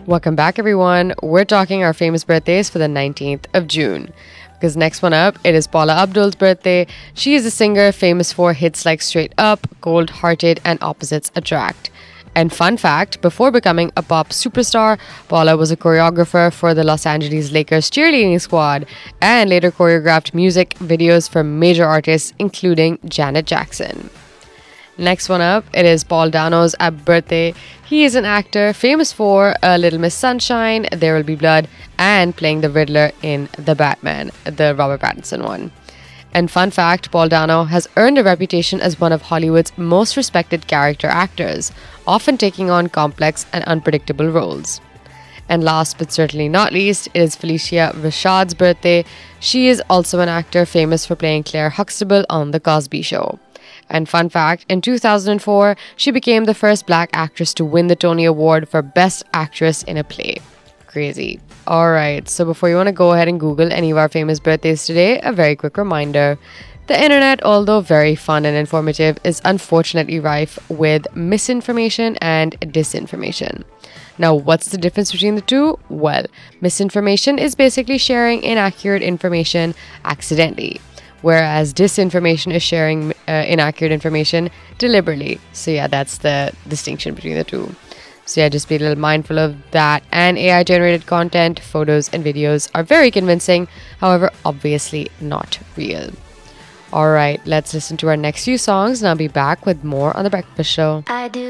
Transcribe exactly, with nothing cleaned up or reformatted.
Welcome back, everyone. We're talking our famous birthdays for the nineteenth of June. Because next one up, it is Paula Abdul's birthday. She is a singer famous for hits like Straight Up, Cold Hearted, and Opposites Attract. And fun fact, before becoming a pop superstar, Paula was a choreographer for the Los Angeles Lakers cheerleading squad and later choreographed music videos for major artists, including Janet Jackson. Next one up, it is Paul Dano's birthday. He is an actor famous for uh, Little Miss Sunshine, There Will Be Blood, and playing the Riddler in The Batman, the Robert Pattinson one. And fun fact, Paul Dano has earned a reputation as one of Hollywood's most respected character actors, often taking on complex and unpredictable roles. And last but certainly not least, it is Felicia Rashad's birthday. She is also an actor famous for playing Claire Huxtable on The Cosby Show. And fun fact, in two thousand four, she became the first black actress to win the Tony Award for Best Actress in a Play. Crazy. Alright, so before you want to go ahead and Google any of our famous birthdays today, a very quick reminder. The internet, although very fun and informative, is unfortunately rife with misinformation and disinformation. Now, what's the difference between the two? Well, misinformation is basically sharing inaccurate information accidentally, whereas disinformation is sharing uh, inaccurate information deliberately. So yeah, that's the distinction between the two. So yeah, just be a little mindful of that. And A I-generated content, photos and videos are very convincing, however, obviously not real. Alright, let's listen to our next few songs and I'll be back with more on The Breakfast Show. I do.